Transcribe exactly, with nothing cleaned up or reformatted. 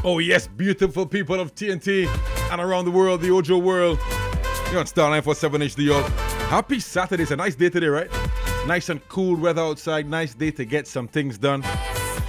Oh yes, beautiful people of T N T and around the world, the Ojo world. You're on Star nine forty-seven H D O. Happy Saturday. It's a nice day today, right? Nice and cool weather outside. Nice day to get some things done.